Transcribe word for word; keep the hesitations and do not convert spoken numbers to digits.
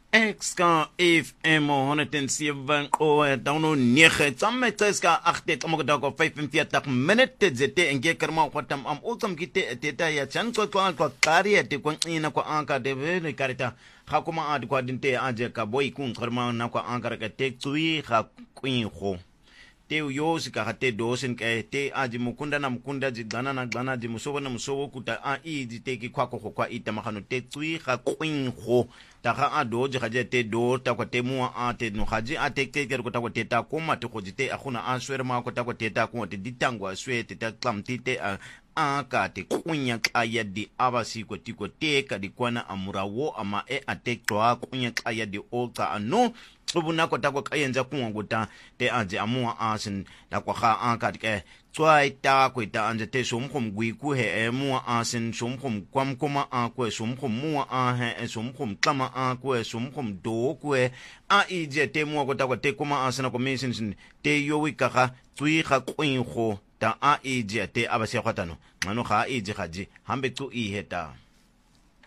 Exka F M honderdzeven o dano nege tsamme tseska achte tsamoko ko vyfenveertig minute zete enge kerma kwatam am ultam kite teta ya chanko kwa kwa kari te kwa ina kwa anka de vene karita hakuma ad kwa dinte anje ka boy kun kerma na kwa anka ka te tsui ga kwin go te yo sika ga te dosen ke te aji mukunda na mukunda jidana na dana ji musobo na musobo kuta a i di te ki kwa ko kwa ita magano te tsui ga kwin go ta ga a doje ga te do ta kwa te mua a te no ga ji a te ke ke ko ta ko te ta ko ma te go jite a gona a swere ma ko ta ko te ta ko te ditangwa swe te ta klam ti te a a ka te kunya kaya di abasi ko tiko te ka di kwana amurawo ama e a te toa kunya kaya di olta ano ubuna ko ta ko kayenza kunwa guta te anje amua asin la ko ga a ka ke tswai ta ko ta anje te som khom gui ku he e mua asin som khom kwam koma a ko som khom mua a he som khom klama a ko som khom do ko a i je te mua ko ta ko te koma asina ko mesin te yo wi ka ga tsui ga kwin go ta a i je te abase kwatano ngano ga i je ga ji hambe tu i heta